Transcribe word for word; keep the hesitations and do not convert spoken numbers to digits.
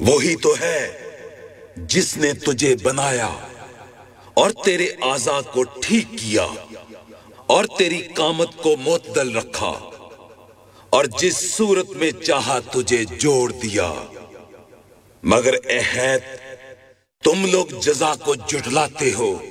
वही तो है जिसने तुझे बनाया और तेरे आज़ा को ठीक किया और तेरी कामत को मोतदल रखा और जिस सूरत में चाहा तुझे जोड़ दिया। मगर ए हैत, तुम लोग जज़ा को जुटलाते हो